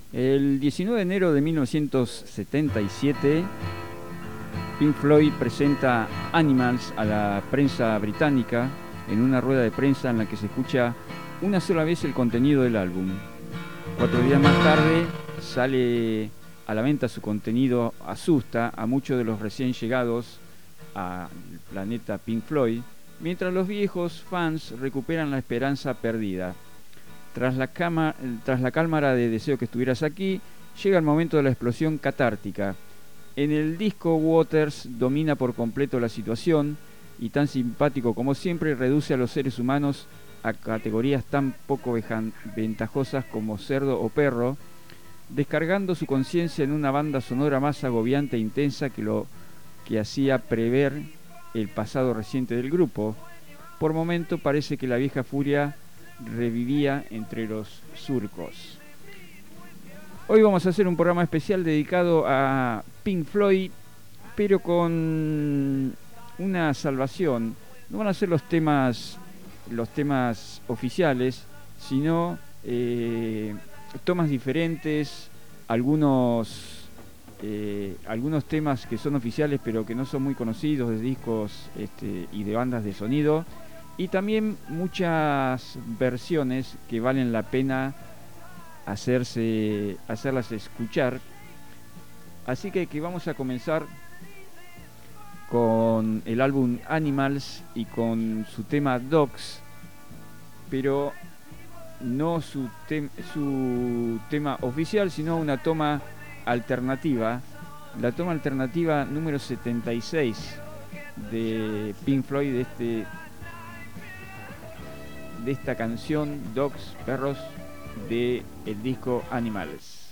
El 19 de enero de 1977, Pink Floyd presenta Animals a la prensa británica en una rueda de prensa en la que se escucha una sola vez el contenido del álbum. 4 días más tarde sale a la venta su contenido, asusta a muchos de los recién llegados al planeta Pink Floyd, mientras los viejos fans recuperan la esperanza perdida. Tras la cámara de Deseo que estuvieras aquí, llega el momento de la explosión catártica. En el disco, Waters domina por completo la situación y, tan simpático como siempre, reduce a los seres humanos a categorías tan poco ventajosas como cerdo o perro, descargando su conciencia en una banda sonora más agobiante e intensa que lo que hacía prever el pasado reciente del grupo. Por momento parece que la vieja furia revivía entre los surcos. Hoy vamos a hacer un programa especial dedicado a Pink Floyd, pero con una salvación. No van a ser los temas oficiales, sino tomas diferentes, algunos temas que son oficiales pero que no son muy conocidos, de discos y de bandas de sonido, y también muchas versiones que valen la pena hacerlas escuchar. Así que vamos a comenzar con el álbum Animals y con su tema Dogs, pero no su tema oficial, sino una toma alternativa, la toma alternativa número 76 de Pink Floyd, de esta canción Dogs, Perros, de el disco Animals.